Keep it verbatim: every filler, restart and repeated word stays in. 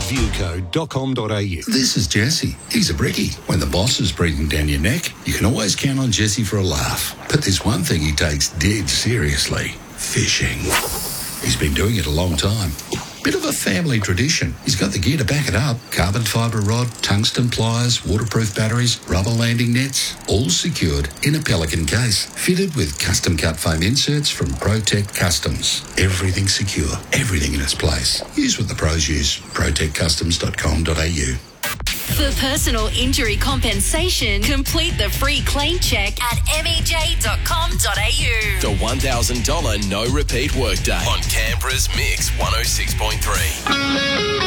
viewco dot com dot a u. This is Jesse. He's a brickie. When the boss is breathing down your neck, you can always count on Jesse for a laugh. But there's one thing he takes dead seriously. Fishing. He's been doing it a long time. Bit of a family tradition. He's got the gear to back it up. Carbon fibre rod, tungsten pliers, waterproof batteries, rubber landing nets, all secured in a Pelican case. Fitted with custom cut foam inserts from ProTech Customs. Everything secure, everything in its place. Use what the pros use. pro tech customs dot com dot a u. For personal injury compensation, complete the free claim check at m e j dot com dot a u. The one thousand dollars no repeat workday on Canberra's Mix one oh six point three.